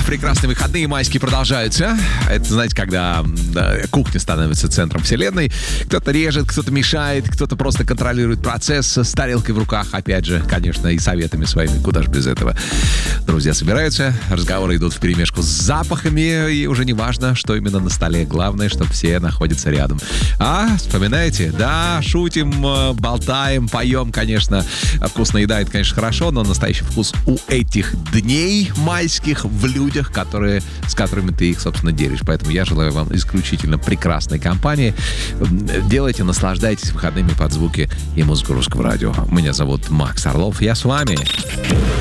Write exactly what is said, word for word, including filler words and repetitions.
Прекрасные выходные майские продолжаются. Это, знаете, когда да, кухня становится центром вселенной. Кто-то режет, кто-то мешает, кто-то просто контролирует процесс с тарелкой в руках. Опять же, конечно, и советами своими. Куда же без этого? Друзья собираются, разговоры идут вперемешку с запахами. И уже не важно, что именно на столе. Главное, чтобы все находятся рядом. А, вспоминаете? Да, шутим, болтаем, поем, конечно. Вкусная еда — это, конечно, хорошо, но настоящий вкус у этих дней майских в людях, которые, с которыми ты их, собственно, делишь. Поэтому я желаю вам исключительно прекрасной компании. Делайте, наслаждайтесь выходными под звуки и музыку русского радио. Меня зовут Макс Орлов. Я с вами.